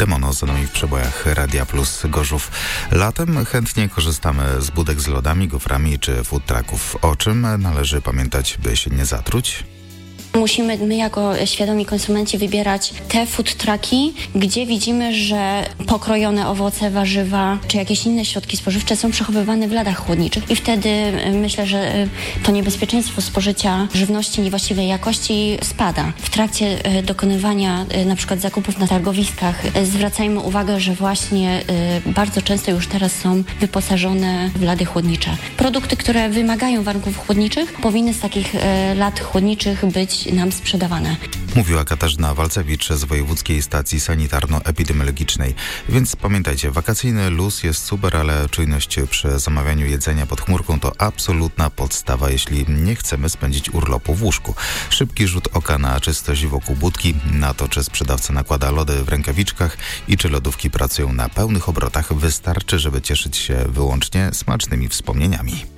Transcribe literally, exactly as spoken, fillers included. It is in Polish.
Demono za nami w przebojach Radia Plus Gorzów. Latem chętnie korzystamy z budek z lodami, goframi czy food trucków. O czym należy pamiętać, by się nie zatruć? Musimy my jako świadomi konsumenci wybierać te food trucki, gdzie widzimy, że pokrojone owoce, warzywa czy jakieś inne środki spożywcze są przechowywane w ladach chłodniczych i wtedy myślę, że to niebezpieczeństwo spożycia żywności niewłaściwej jakości spada. W trakcie dokonywania na przykład zakupów na targowiskach zwracajmy uwagę, że właśnie bardzo często już teraz są wyposażone w lady chłodnicze. Produkty, które wymagają warunków chłodniczych, powinny z takich lad chłodniczych być nam sprzedawane. Mówiła Katarzyna Walcewicz z Wojewódzkiej Stacji Sanitarno-Epidemiologicznej. Więc pamiętajcie, wakacyjny luz jest super, ale czujność przy zamawianiu jedzenia pod chmurką to absolutna podstawa, jeśli nie chcemy spędzić urlopu w łóżku. Szybki rzut oka na czystość wokół budki, na to, czy sprzedawca nakłada lody w rękawiczkach i czy lodówki pracują na pełnych obrotach, wystarczy, żeby cieszyć się wyłącznie smacznymi wspomnieniami.